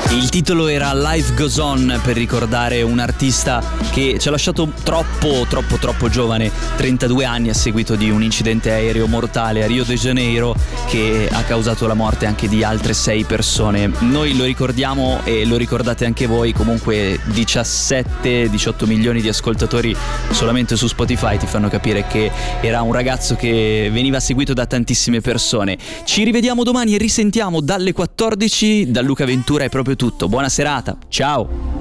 Il titolo era Life Goes On, per ricordare un artista che ci ha lasciato troppo giovane, 32 anni, a seguito di un incidente aereo mortale a Rio de Janeiro che ha causato la morte anche di altre 6 persone. Noi lo ricordiamo e lo ricordate anche voi. Comunque 17-18 milioni di ascoltatori solamente su Spotify ti fanno capire che era un ragazzo che veniva seguito da tantissime persone. Ci rivediamo domani e risentiamo dalle 14. Da Luca Ventura è proprio tutto. Buona serata, ciao!